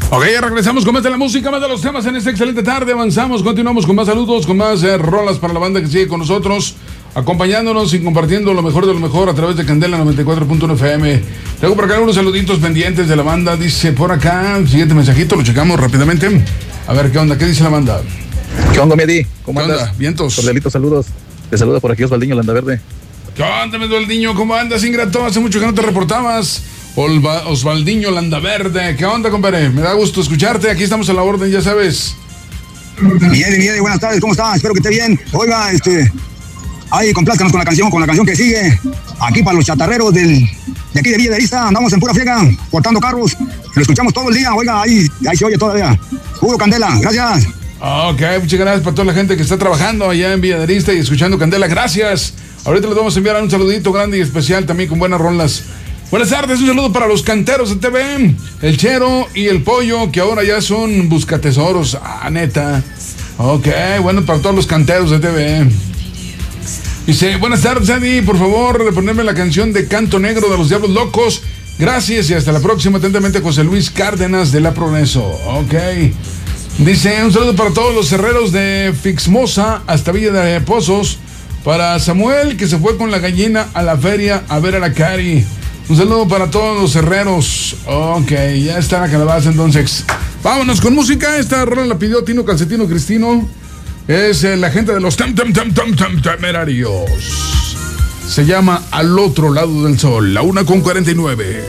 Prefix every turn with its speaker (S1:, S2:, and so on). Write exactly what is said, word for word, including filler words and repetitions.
S1: Ok, ya regresamos con más de la música, más de los temas en esta excelente tarde. Avanzamos, continuamos con más saludos, con más eh, rolas para la banda que sigue con nosotros, acompañándonos y compartiendo lo mejor de lo mejor a través de Candela noventa y cuatro punto uno F M. Tengo por acá unos saluditos pendientes de la banda. Dice por acá, el siguiente mensajito, lo checamos rápidamente. A ver, ¿qué onda? ¿Qué dice la banda?
S2: ¿Qué onda, Medi? ¿Cómo
S1: ¿Qué
S2: andas?
S1: onda? Vientos.
S2: Cordialitos saludos. Te saluda por aquí Osvaldiño Landaverde.
S1: ¿Qué onda, Osvaldiño? ¿Cómo andas, ingrato? Hace mucho que no te reportabas. Olva, Osvaldiño Landaverde. ¿Qué onda, compadre? Me da gusto escucharte. Aquí estamos a la orden, ya sabes.
S3: Bien, bien, buenas tardes, ¿cómo estás? Espero que esté bien. Oiga, este... Ahí, complázcanos con la canción, con la canción que sigue. Aquí para los chatarreros del... De aquí de Villa de Arista, andamos en pura friega, cortando carros. Lo escuchamos todo el día, oiga, ahí, ahí se oye todavía. Hugo Candela, gracias.
S1: Ok, muchas gracias para toda la gente que está trabajando allá en Villa de Arista y escuchando Candela, gracias. Ahorita les vamos a enviar un saludito grande y especial también con buenas rolas. Buenas tardes, un saludo para los canteros de T V, el Chero y el Pollo, que ahora ya son buscatesoros. Ah, neta. Ok, bueno, para todos los canteros de T V. Dice, buenas tardes, Andy, por favor, de ponerme la canción de Canto Negro de los Diablos Locos. Gracias y hasta la próxima. Atentamente, José Luis Cárdenas de La Progreso. Ok. Dice, un saludo para todos los herreros de Fixmosa hasta Villa de Pozos. Para Samuel, que se fue con la gallina a la feria a ver a la Cari. Un saludo para todos los herreros. Ok, ya está la calabaza entonces. Vámonos con música. Esta rola la pidió Tino Calcetino Cristino. Es eh, la gente de los tem, tem, tem, tem, tem, temerarios. Se llama Al Otro Lado del Sol, la una con cuarenta y nueve.